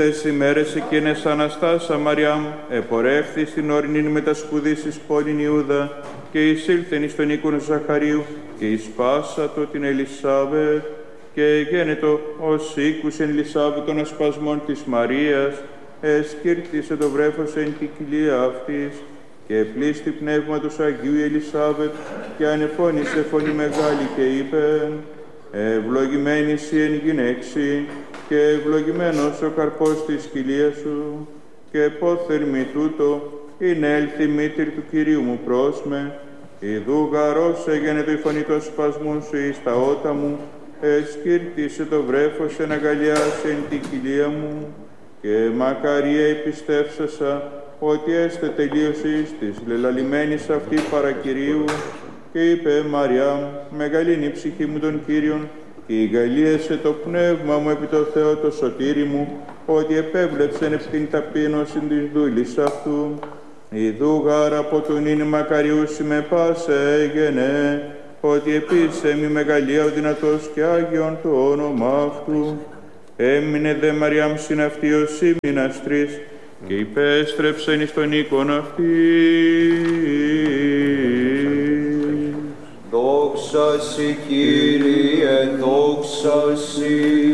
τες ημέρες εκείνες Αναστάσα Μαριάμ επορεύθη στην ορεινήν μετασπουδής πόλην Ιούδα και εισήλθεν εις τον οίκον Ζαχαρίου και εισπάσατο την Ελισάβετ και γένετο ως οίκουσεν Ελισάβετ των ασπασμών της Μαρίας εσκύρτησε το βρέφος εν την κοιλία αυτής και πλήστη πνεύματος Αγίου η Ελισάβετ και ανεφώνησε φωνή μεγάλη και είπε «Ευλογημένη σοι εν γυναίξει και ευλογημένος ο καρπός της κοιλίας σου και πόθεν μη τούτο είναι έλθει μήτηρ του Κυρίου μου προς με, ιδού γαρός έγενε η φωνή των σπασμών σου εις τα ότα μου, εσκύρτησε το βρέφος εν αγκαλιάσει εν την κοιλία μου και μακαρία επιστεύσασα ότι έστε τελείωσης της λελαλημένης αυτή παρακυρίου και είπε Μαριάμ, μεγαλύνει η ψυχή μου τον Κύριον και ηγαλίασε το πνεύμα μου επί το Θεό το σωτήρι μου, ότι επέβλεψεν επ' την ταπείνωση της δούλης αυτού. Ιδού γάρα από τον είναι μακαριούσι με πάσε έγενε, ότι επίσε μη μεγαλεία ο δυνατός και Άγιον το όνομα αυτού. Έμεινε δε Μαριάμ συν αυτή ως ήμινας τρεις και υπέστρεψεν εις τον οίκον αυτή. Δόξα σοι, Κύριε, δόξα σοι.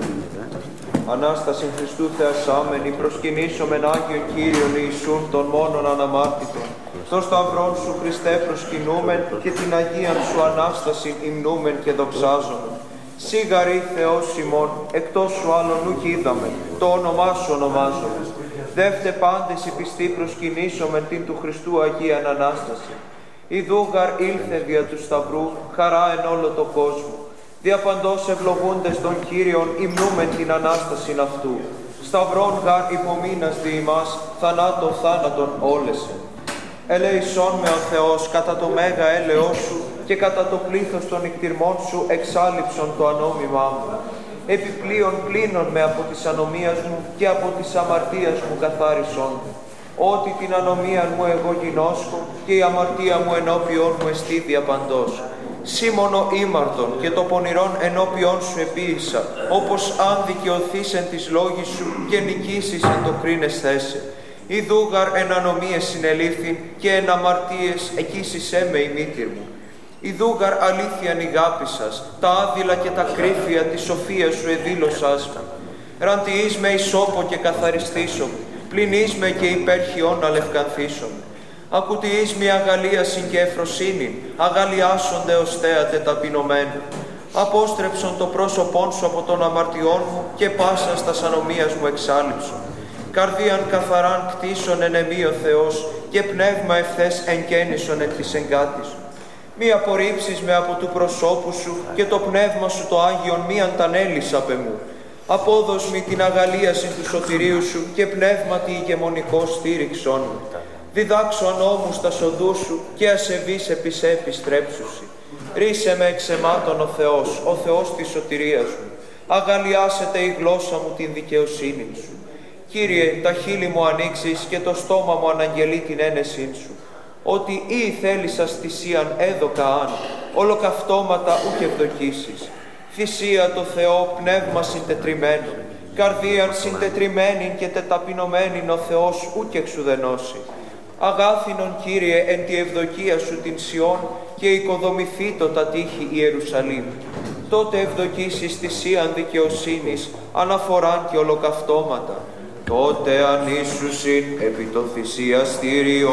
Ανάσταση Χριστού θεασάμενη, προσκυνήσομεν Άγιον Κύριον Ιησούν των μόνον αναμάρτητων. Το σταυρόν σου, Χριστέ, προσκυνούμεν και την Αγίαν σου Ανάσταση υμνούμεν και δοξάζομεν. Σίγαρη Θεός ημών, εκτός σου άλλον ουκ είδαμεν, το όνομά σου ονομάζομεν. Δεύτε πάντες οι πιστοί προσκυνήσομεν την του Χριστού Αγίαν Ανάσταση. Ιδούγαρ ήλθε δια του σταυρού, χαρά εν όλο το κόσμο. Διαπαντός ευλογούντες των Κύριων υμνούμεν την Ανάστασιν αυτού. Σταυρών γαρ υπομείνας δι' ημάς, θανάτων θάνατον όλεσεν. Ελεησόν με ο Θεός κατά το μέγα έλεος σου και κατά το πλήθος των εκτιρμών σου εξάλληψον το ανόμημά μου. Επιπλέον πλήνων με από της ανομίας μου και από της αμαρτίας μου καθάρισον. Ότι την ανομία μου εγώ γινώσκω και η αμαρτία μου ενώπιον μου εστί διαπαντός. Σήμωνο ήμαρτον και το πονηρόν ενώπιον σου επίησα, όπως αν δικαιωθείς εν της λόγης σου και νικήσεις εν το κρίνες θέσε. Ιδούγαρ εν ανομίες συνελήφθην και εν αμαρτίες εκείσισέ με η μήτηρ μου. Ιδούγαρ αλήθειαν ηγάπησας, τα άδειλα και τα κρύφια της σοφίας σου εδήλωσάς μου. Ραντιείς με ισόπο και καθαριστήσω, πληνείς με και υπέρχιον αλευκανθήσω. Ακουτιείς με αγαλίασιν και ευφροσύνην, αγαλιάσονται ως θέατε ταπεινωμένου. Απόστρεψον το πρόσωπόν σου από των αμαρτιών μου και πάσα στας ανομίας μου εξάλληψον. Καρδίαν καθαράν κτίσον εν εμή ο Θεός και πνεύμα ευθές εγκαίνισον εκ της εγκάτης. Μη απορρίψεις με από του προσώπου σου και το πνεύμα σου το Άγιον μη αντανέλεις απ' εμού. Απόδος μη την αγαλίαση του σωτηρίου σου και πνεύματι ηγεμονικό στήριξον μου. Διδάξω νόμους τα σοδού σου και ασεβείς επί σε επιστρέψουσι. Ρίσε με εξαιμάτων ο Θεός της σωτηρίας μου. Αγαλιάσετε η γλώσσα μου την δικαιοσύνη σου. Κύριε, τα χείλη μου ανοίξεις και το στόμα μου αναγγελεί την ένεσήν σου. Ότι ή θέλησας θυσίαν έδωκα αν, ολοκαυτώματα ούκ ευδοκίσεις. Θυσία το Θεό πνεύμα συντετριμένο, καρδίαν συντετριμένην και τεταπεινωμένην ο Θεός ούκ εξουδενώσει. Αγάθινον, Κύριε, εν τη ευδοκία σου την Σιών και οικοδομηθήτω τα τείχη Ιερουσαλήμ. Τότε ευδοκίσεις θυσίαν δικαιοσύνης, αναφοράν και ολοκαυτώματα. Τότε ανήσουσιν επί το θυσιαστήριο